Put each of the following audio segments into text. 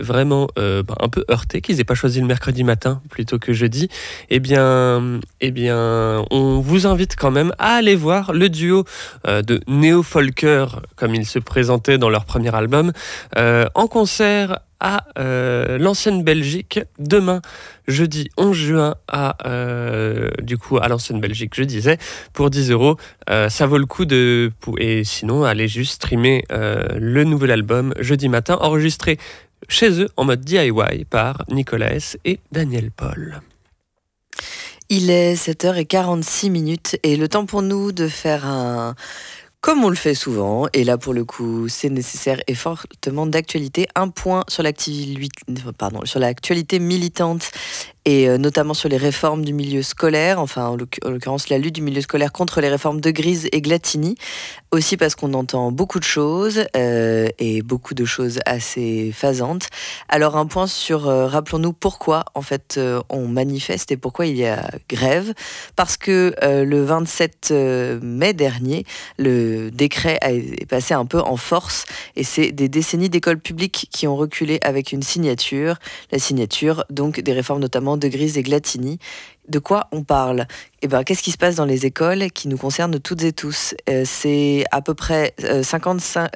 vraiment un peu heurté qu'ils aient pas choisi le mercredi matin plutôt que jeudi, on vous invite quand même à aller voir le duo de néo-folker, comme ils se présentaient dans leur premier album, en concert à l'ancienne Belgique demain jeudi 11 juin à l'ancienne Belgique, je disais, pour 10 €. Ça vaut le coup et sinon allez juste streamer le nouvel album jeudi matin, enregistré chez eux en mode DIY par Nicolas S et Daniel Paul. Il est 7h46 et le temps pour nous de faire comme on le fait souvent, et là pour le coup c'est nécessaire et fortement d'actualité, un point sur l'actualité militante et notamment sur les réformes du milieu scolaire, enfin en l'occurrence la lutte du milieu scolaire contre les réformes de Grise et Glatini, aussi parce qu'on entend beaucoup de choses et beaucoup de choses assez phasantes. Alors un point sur, rappelons-nous pourquoi en fait on manifeste et pourquoi il y a grève, parce que le 27 mai dernier, le décret est passé un peu en force et c'est des décennies d'écoles publiques qui ont reculé avec une signature, la signature donc des réformes notamment de Grise et Glatini. De quoi on parle ? Qu'est-ce qui se passe dans les écoles qui nous concerne toutes et tous ? C'est à peu près 55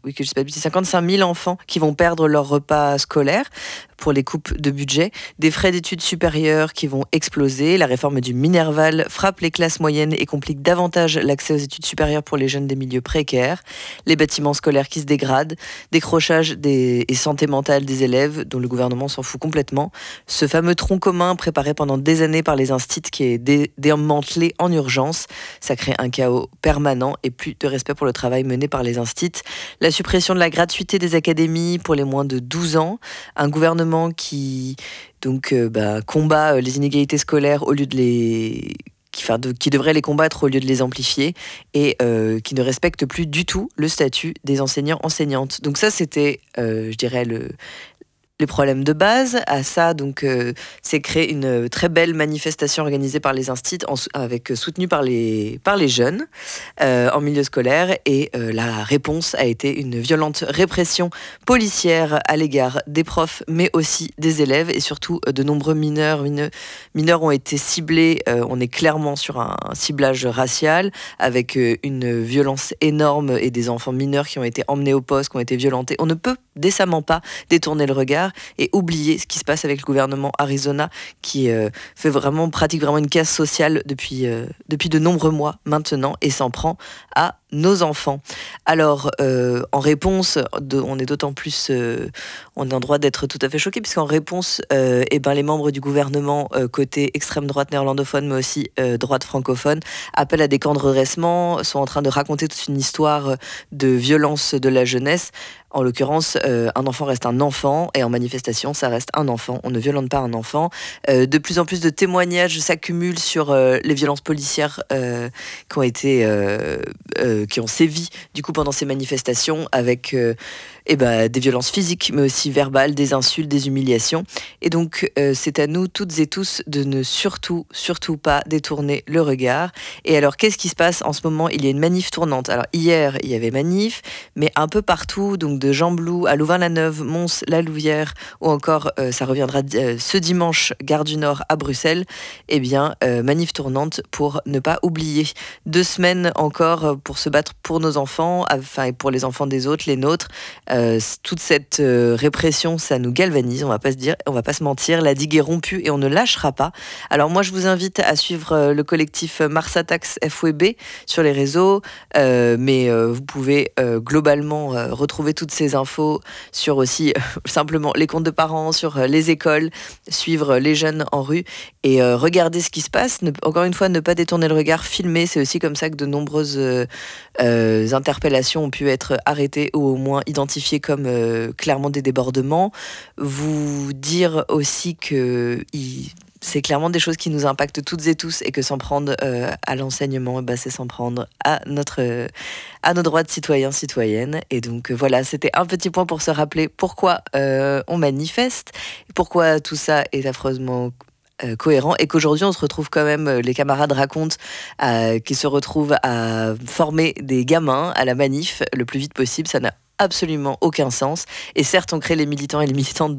000 enfants qui vont perdre leur repas scolaire pour les coupes de budget, des frais d'études supérieures qui vont exploser, la réforme du Minerval frappe les classes moyennes et complique davantage l'accès aux études supérieures pour les jeunes des milieux précaires, les bâtiments scolaires qui se dégradent, décrochage et santé mentale des élèves dont le gouvernement s'en fout complètement, ce fameux tronc commun préparé pendant des années par les instituts qui est démantelé en urgence, ça crée un chaos permanent et plus de respect pour le travail mené par les instituts, la suppression de la gratuité des académies pour les moins de 12 ans, un gouvernement qui combat les inégalités scolaires au lieu de qui devrait les combattre au lieu de les amplifier et qui ne respecte plus du tout le statut des enseignants-enseignantes. Donc ça, c'était, je dirais, les problèmes de base. À ça, c'est créé une très belle manifestation organisée par les instituts, soutenue par les jeunes en milieu scolaire. Et la réponse a été une violente répression policière à l'égard des profs, mais aussi des élèves et surtout de nombreux mineurs. Mineurs ont été ciblés. On est clairement sur un ciblage racial avec une violence énorme et des enfants mineurs qui ont été emmenés au poste, qui ont été violentés. On ne peut décemment pas détourner le regard et oublier ce qui se passe avec le gouvernement Arizona qui pratique vraiment une casse sociale depuis de nombreux mois maintenant et s'en prend à nos enfants. Alors, en réponse, on est d'autant plus, on est en droit d'être tout à fait choqué, puisqu'en réponse, les membres du gouvernement, côté extrême droite néerlandophone, mais aussi droite francophone, appellent à des camps de redressement, sont en train de raconter toute une histoire de violence de la jeunesse. En l'occurrence, un enfant reste un enfant, et en manifestation, ça reste un enfant. On ne violente pas un enfant. De plus en plus de témoignages s'accumulent sur les violences policières qui ont sévi du coup pendant ces manifestations avec des violences physiques mais aussi verbales, des insultes, des humiliations. Et donc c'est à nous toutes et tous de ne surtout pas détourner le regard. Et alors qu'est-ce qui se passe en ce moment ? Il y a une manif tournante. Alors hier il y avait manif, mais un peu partout, donc de Gembloux à Louvain-la-Neuve, Mons, La Louvière, ou encore ça reviendra ce dimanche, Gare du Nord à Bruxelles. Manif tournante pour ne pas oublier. 2 semaines encore pour se battre pour nos enfants, et pour les enfants des autres, les nôtres. Toute cette répression, ça nous galvanise, on va pas se mentir, la digue est rompue et on ne lâchera pas. Alors moi, je vous invite à suivre le collectif Mars Attacks FWB sur les réseaux, mais vous pouvez globalement retrouver toutes ces infos sur aussi simplement les comptes de parents, sur les écoles, suivre les jeunes en rue et regarder ce qui se passe. Encore une fois, ne pas détourner le regard, filmer. C'est aussi comme ça que de nombreuses interpellations ont pu être arrêtées ou au moins identifiées comme clairement des débordements. Vous dire aussi que c'est clairement des choses qui nous impactent toutes et tous et que s'en prendre à l'enseignement, c'est s'en prendre à nos droits de citoyens, citoyennes. Et donc voilà, c'était un petit point pour se rappeler pourquoi on manifeste, pourquoi tout ça est affreusement cohérent et qu'aujourd'hui on se retrouve quand même, les camarades racontent qu'ils se retrouvent à former des gamins à la manif le plus vite possible. Ça n'a absolument aucun sens. Et certes, on crée les militants et les militantes